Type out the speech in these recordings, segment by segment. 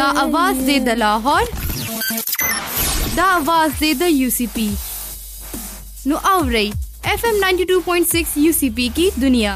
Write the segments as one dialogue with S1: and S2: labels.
S1: आवाज दे the Lahore, the आवाज दे the UCP नु आवरई FM 92.6 यूसीपी की दुनिया।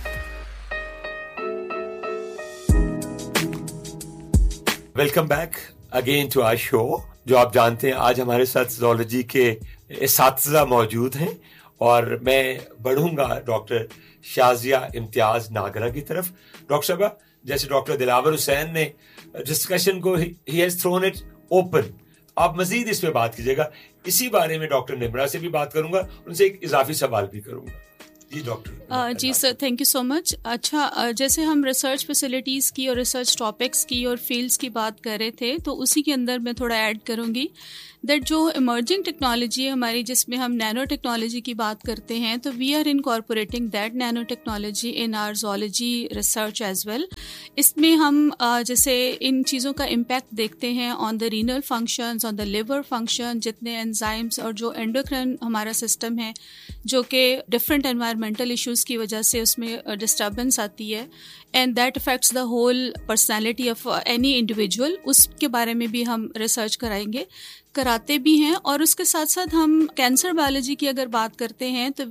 S2: Welcome back again to our show. जो आप जानते हैं आज हमारे साथ ज़ूलॉजी के एसातिज़ा मौजूद हैं और मैं बढ़ूंगा डॉक्टर शाजिया इम्तियाज नागरा की तरफ। डॉक्टर साहब, जैसे डॉक्टर दिलावर हुसैन ने डिस्कशन को he has throne it open, आप मजीद इस पे बात कीजिएगा। इसी बारे में डॉक्टर निम्रा से भी बात करूंगा, उनसे एक इजाफी सवाल भी करूंगा। जी doctor.
S3: Ji sir, thank you so much. अच्छा, जैसे हम रिसर्च फैसिलिटीज़ की और रिसर्च टॉपिक्स की और फील्ड्स की बात कर रहे थे, तो उसी के अंदर मैं थोड़ा ऐड करूंगी दैट जो इमर्जिंग टेक्नोलॉजी है हमारी, जिसमें हम नैनो टेक्नोलॉजी की बात करते हैं, तो we are incorporating that nano technology in our zoology research as well. इसमें हम जैसे इन चीज़ों का इम्पैक्ट देखते हैं on the renal functions, on the liver function, जितने एंजाइम्स और जो एंडोक्राइन हमारा सिस्टम है, जो कि डिफरेंट एनवायरमेंटल इश्यूज़ की वजह से उसमें डिस्टर्बेंस आती है and that affects the whole personality of any individual, उसके बारे में भी हम रिसर्च कराते भी हैं। और उसके साथ साथ हम कैंसर बायोलॉजी की अगर बात करते हैं तो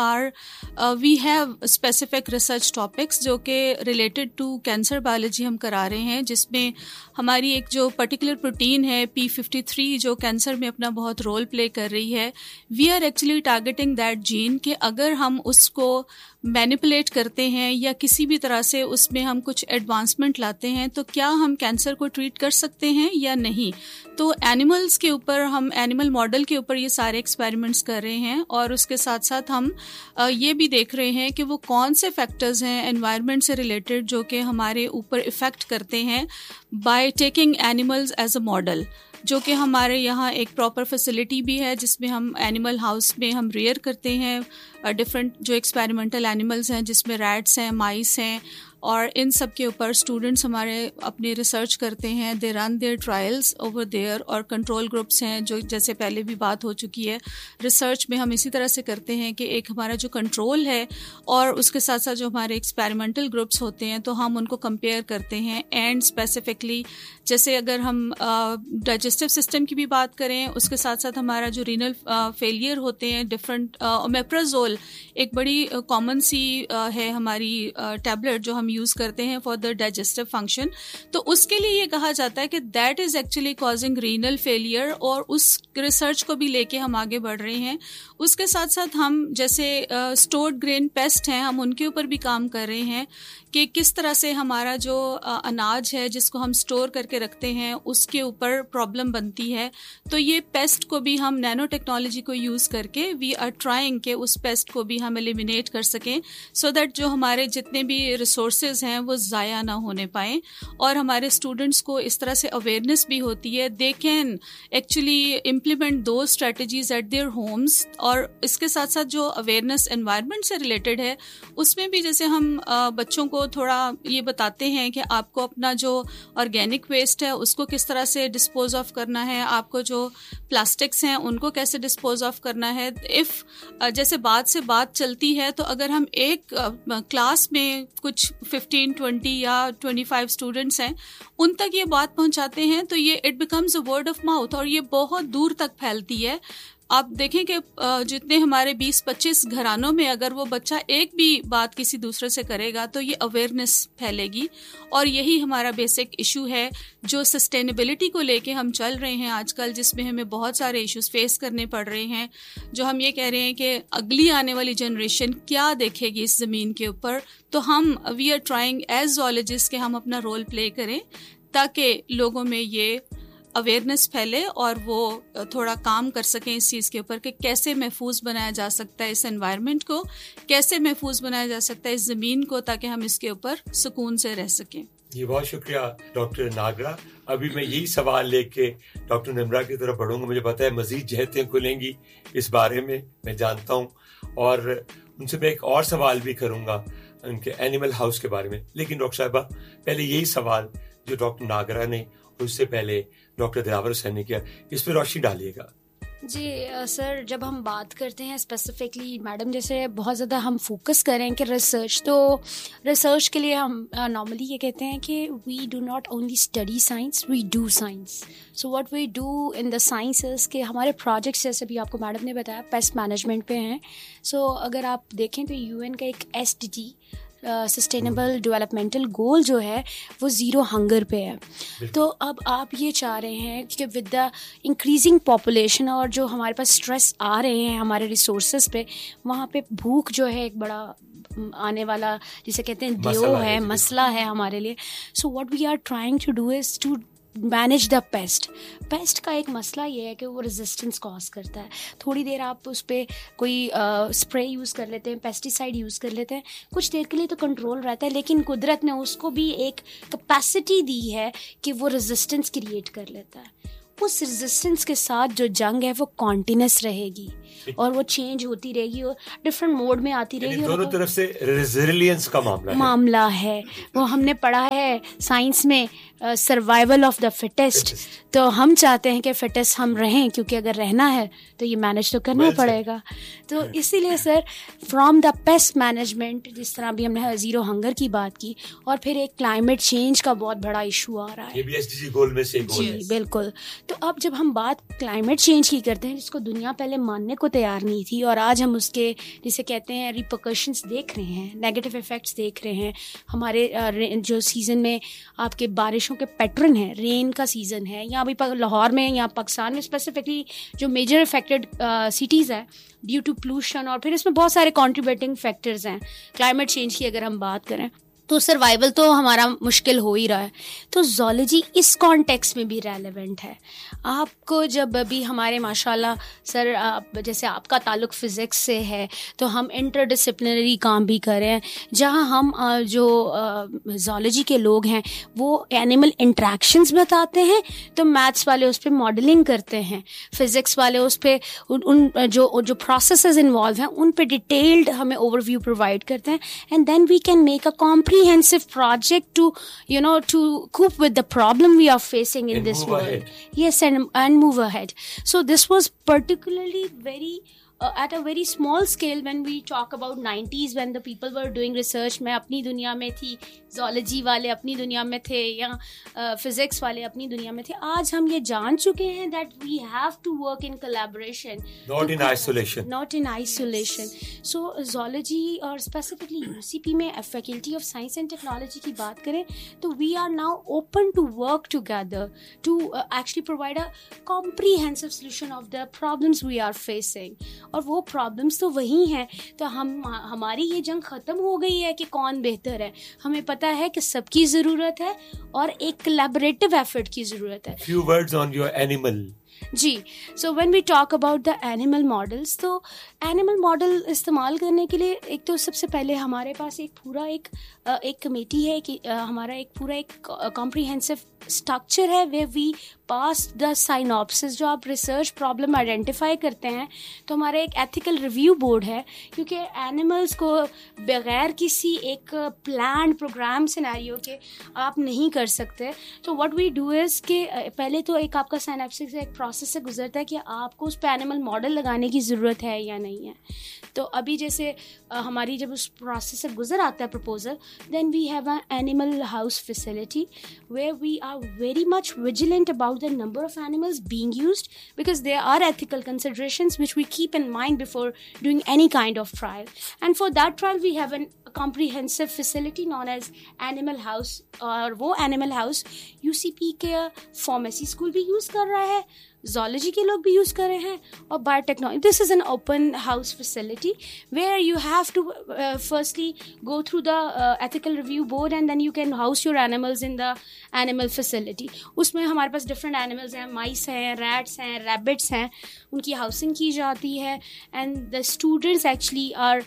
S3: we have specific research topics जो कि रिलेटेड टू कैंसर बायोलॉजी हम करा रहे हैं, जिसमें हमारी एक जो पर्टिकुलर प्रोटीन है P53 जो कैंसर में अपना बहुत रोल प्ले कर रही है, we are actually targeting that gene कि अगर हम उसको मैनिपुलेट करते हैं या किसी भी तरह से उसमें हम कुछ एडवांसमेंट लाते हैं तो क्या हम कैंसर को ट्रीट कर सकते हैं या नहीं। तो एनिमल्स के ऊपर, हम एनिमल मॉडल के ऊपर ये सारे एक्सपेरिमेंट्स कर रहे हैं और उसके साथ साथ हम ये भी देख रहे हैं कि वो कौन से फैक्टर्स हैं एनवायरनमेंट से रिलेटेड जो कि हमारे ऊपर इफ़ेक्ट करते हैं by taking animals as a model, जो कि हमारे यहाँ एक प्रॉपर फैसिलिटी भी है जिसमें हम एनिमल हाउस में हम रेयर करते हैं डिफरेंट जो एक्सपेरिमेंटल एनिमल्स हैं, जिसमें रैट्स हैं, माइस हैं, और इन सब के ऊपर स्टूडेंट्स हमारे अपनी रिसर्च करते हैं। They run there trials over there और कंट्रोल ग्रुप्स हैं, जो जैसे पहले भी बात हो चुकी है। रिसर्च में हम इसी तरह से करते हैं कि एक हमारा जो कंट्रोल है और उसके साथ साथ जो हमारे एक्सपेरिमेंटल ग्रुप्स होते हैं तो हम उनको कंपेयर करते हैं। एंड स्पेसिफिकली जैसे अगर हम डाइजेस्टिव सिस्टम की भी बात करें, उसके साथ साथ हमारा जो रीनल फेलियर होते हैं, डिफरेंट ओमेप्राजोल एक बड़ी कॉमन सी है हमारी टैबलेट जो हम यूज़ करते हैं फॉर द डाइजेस्टिव फंक्शन, तो उसके लिए ये कहा जाता है कि that is actually causing renal failure, और उस रिसर्च को भी लेके हम आगे बढ़ रहे हैं। उसके साथ साथ हम जैसे स्टोर्ड ग्रेन पेस्ट हैं, हम उनके ऊपर भी काम कर रहे हैं कि किस तरह से हमारा जो अनाज है जिसको हम स्टोर करके रखते हैं उसके ऊपर प्रॉब्लम बनती है। तो ये पेस्ट को भी हम नैनो टेक्नोलॉजी को यूज़ करके वी आर ट्राइंग के उस पेस्ट को भी हम एलिमिनेट कर सकें, सो दैट जो हमारे जितने भी रिसोर्सेज हैं वो ज़ाया ना होने पाएँ और हमारे स्टूडेंट्स को इस तरह से अवेयरनेस भी होती है, दे कैन एक्चुअली इम्प्लीमेंट दो स्ट्रेटजीज एट देयर होम्स। और इसके साथ साथ जो अवेयरनेस एनवायरनमेंट से रिलेटेड है उसमें भी जैसे हम बच्चों को थोड़ा ये बताते हैं कि आपको अपना जो ऑर्गेनिक वेस्ट है उसको किस तरह से डिस्पोज ऑफ करना है, आपको जो प्लास्टिक्स हैं उनको कैसे डिस्पोज ऑफ करना है। जैसे बात से बात चलती है तो अगर हम एक क्लास में कुछ 15-20 या 25 स्टूडेंट्स हैं, उन तक ये बात पहुंचाते हैं तो ये it becomes a word of mouth और ये बहुत दूर तक फैलती है। आप देखें कि जितने हमारे 20-25 घरानों में अगर वो बच्चा एक भी बात किसी दूसरे से करेगा तो ये अवेयरनेस फैलेगी। और यही हमारा बेसिक इशू है जो सस्टेनेबिलिटी को लेके हम चल रहे हैं आजकल, जिसमें हमें बहुत सारे इश्यूज फेस करने पड़ रहे हैं, जो हम ये कह रहे हैं कि अगली आने वाली जनरेशन क्या देखेगी इस ज़मीन के ऊपर। तो हम we are trying as zoologist के हम अपना रोल प्ले करें ताकि लोगों में ये अवेयरनेस फैले और वो थोड़ा काम कर सकें इस चीज़ के ऊपर कि कैसे महफूज बनाया जा सकता है इस एनवायरनमेंट को, कैसे महफूज बनाया जा सकता है इस ज़मीन को, ताकि हम इसके ऊपर सुकून से रह सकें।
S2: जी बहुत शुक्रिया डॉक्टर नागरा। अभी मैं यही सवाल लेके डॉक्टर निम्रा की तरफ बढ़ूंगा। मुझे पता है मजीद जहतें खुलेंगी इस बारे में, मैं जानता हूँ, और उनसे मैं एक और सवाल भी करूँगा उनके एनिमल हाउस के बारे में। लेकिन डॉक्टर साहिबा, पहले यही सवाल जो डॉक्टर नागरा ने, उससे पहले डॉक्टर दिलावर हुसैन ने किया, इस पर रोशनी डालिएगा।
S4: जी सर, जब हम बात करते हैं स्पेसिफिकली, मैडम जैसे बहुत ज़्यादा हम फोकस करें कि रिसर्च, तो रिसर्च के लिए हम नॉर्मली ये कहते हैं कि we do not only study science, we do science. So what we do in the sciences के हमारे प्रोजेक्ट्स, जैसे भी आपको मैडम ने बताया, पेस्ट मैनेजमेंट पे हैं. सो अगर आप देखें तो यूएन का एक SDG सस्टेनेबल डेवलपमेंटल गोल जो है वो ज़ीरो हंगर पे है. तो अब आप ये चाह रहे हैं कि विद द इंक्रीजिंग पॉपुलेशन और जो हमारे पास स्ट्रेस आ रहे हैं हमारे रिसोर्सेज पे, वहाँ पे भूख जो है एक बड़ा आने वाला, जिसे कहते हैं देव है, मसला है हमारे लिए. So what we are trying to do is to manage the paste का एक मसला ये है कि वो रेजिस्टेंस कॉज करता है. थोड़ी देर आप उस पर कोई स्प्रे यूज़ कर लेते हैं, पेस्टिसाइड यूज़ कर लेते हैं, कुछ देर के लिए तो कंट्रोल रहता है, लेकिन कुदरत ने उसको भी एक कैपेसिटी दी है कि वो रेजिस्टेंस क्रिएट कर लेता है. उस रेजिस्टेंस के साथ जो जंग है वो कॉन्टिन्यूस रहेगी और वो चेंज होती रहेगी और डिफरेंट मोड में आती रहेगी.
S2: दोनों तरफ से रेजिलियंस का मामला
S4: है. वो हमने पढ़ा है साइंस में, सर्वाइवल ऑफ द फिटेस्ट. तो हम चाहते हैं कि फिटेस्ट हम रहें, क्योंकि अगर रहना है तो ये मैनेज तो करना पड़ेगा. तो इसीलिए sir, from the pest management, जिस तरह अभी हमने ज़ीरो हंगर की बात की, और फिर एक क्लाइमेट चेंज का बहुत बड़ा इशू आ रहा है.
S2: ये भी SDG गोल में से गोल है.
S4: बिल्कुल. तो अब जब हम बात क्लाइमेट चेंज की करते हैं, जिसको दुनिया पहले मानने को तैयार नहीं थी, और आज हम उसके जिसे कहते हैं रिपरकशंस देख रहे हैं, नेगेटिव इफेक्ट्स देख रहे हैं. हमारे जो सीज़न में आपके बारिशों के पैटर्न है, रेन का सीज़न है, या अभी लाहौर में या पाकिस्तान में स्पेसिफिकली जो मेजर इफेक्टेड सिटीज़ है ड्यू टू पोल्यूशन, और फिर इसमें बहुत सारे कॉन्ट्रीब्यूटिंग फैक्टर्स हैं क्लाइमेट चेंज की अगर हम बात करें, तो सर्वाइवल तो हमारा मुश्किल हो ही रहा है. तो ज़ूलॉजी इस कॉन्टेक्स्ट में भी रेलेवेंट है. आपको जब अभी हमारे माशाल्लाह सर, जैसे आपका ताल्लुक़ फ़िज़िक्स से है, तो हम इंटरडिसिप्लिनरी काम भी कर रहे हैं, जहाँ हम जो ज़ूलॉजी के लोग हैं वो एनिमल इंट्रैक्शंस बताते हैं, तो मैथ्स वाले उस पर मॉडलिंग करते हैं, फ़िज़िक्स वाले उस पर उन जो प्रोसेसेस इन्वॉल्व हैं उन पर डिटेल्ड हमें ओवरव्यू प्रोवाइड करते हैं. And then we can make a comprehensive project to cope with the problem we are facing in this world. Yes, and move ahead. So this was particularly very at a very small scale when we talk about 90s, when the people were doing research. मैं अपनी दुनिया में थी, zoology वाले अपनी दुनिया में थे, या physics वाले अपनी दुनिया में थे. आज हम ये जान चुके हैं that we have to work in collaboration,
S2: not in isolation.
S4: So zoology और specifically UCP में faculty of science and technology की बात करें, तो we are now open to work together to actually provide a comprehensive solution of the problems we are facing. और वो problems तो वही हैं. तो हमारी ये जंग ख़त्म हो गई है कि कौन बेहतर है. हमें पता है कि सबकी ज़रूरत है और एक कोलैबोरेटिव एफर्ट की ज़रूरत है.
S2: Few words on your animal.
S4: Ji. So when we talk about the animal models, तो एनिमल मॉडल इस्तेमाल करने के लिए एक तो सबसे पहले हमारे पास एक पूरा एक कमेटी है कि हमारा एक पूरा एक कॉम्प्रिहेंसिव स्ट्रक्चर है way we pass the synopsis. जो आप रिसर्च प्रॉब्लम आइडेंटिफाई करते हैं, तो हमारा एक एथिकल रिव्यू बोर्ड है, क्योंकि एनिमल्स को बगैर किसी एक प्लान प्रोग्राम सिनेरियो के आप नहीं कर सकते. तो व्हाट वी डू इज़ कि पहले तो एक आपका साइनॉप्सिस एक प्रोसेस से गुजरता है कि आपको उस पर एनिमल मॉडल लगाने की ज़रूरत है या नहीं है. तो अभी जैसे हमारी जब उस प्रोसेस से गुजर आता है proposal, then we have an animal house facility where we are very much vigilant about the number of animals being used, because there are ethical considerations which we keep in mind before doing any kind of trial. And for that trial we have a comprehensive facility known as animal house, और वो animal house UCP के pharmacy school भी use कर रहा है, zoology के लोग भी यूज़ कर रहे हैं, और biotechnology. This is an open house facility where you have to firstly go through the ethical review board, and then you can house your animals in the animal facility. उसमें हमारे पास different animals हैं, mice हैं, rats हैं, rabbits हैं, उनकी housing की जाती है, and the students actually are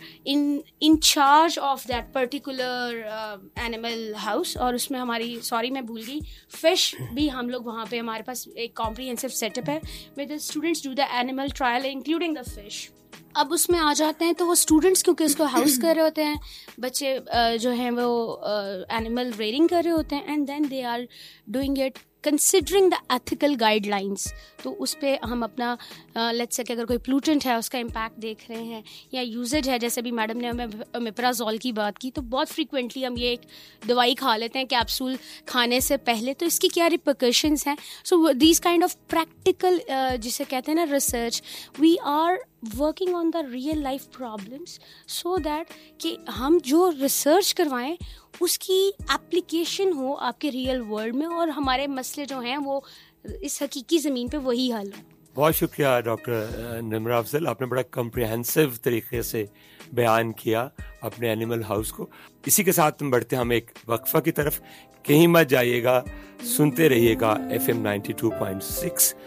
S4: in charge of that particular animal house. और उसमें हमारी मैं भूल गई, fish भी हम लोग वहाँ पे हमारे पास एक comprehensive setup है where the students do the animal trial including the fish. अब उसमें आ जाते हैं तो वो स्टूडेंट्स क्योंकि उसको हाउस कर रहे होते हैं, बच्चे जो हैं वो एनिमल रेयरिंग कर रहे होते हैं, and then they are doing it considering the ethical guidelines, तो उस पर हम अपना लेट्स से कि अगर कोई प्लूटेंट है उसका इम्पैक्ट देख रहे हैं या यूजेज है, जैसे भी मैडम ने हमें ओमेप्राजोल की बात की, तो बहुत फ्रीक्वेंटली हम ये एक दवाई खा लेते हैं कैप्सूल खाने से पहले, तो इसकी क्या रिपरकशंस हैं. So these kind of practical जिसे कहते हैं ना research, we are working on the real life problems so that कि हम जो रिसर्च करवाएं उसकी एप्लीकेशन हो आपके रियल वर्ल्ड में और हमारे मसले जो हैं वो इस हकीकी ज़मीन पे वही हल हो.
S2: बहुत शुक्रिया डॉक्टर निम्रा अफजल, आपने बड़ा कम्प्रिहेंसिव तरीके से बयान किया अपने एनिमल हाउस को. इसी के साथ हम बढ़ते हम एक वक्फा की तरफ. कहीं मत जाइएगा, सुनते रहिएगा FM 92.6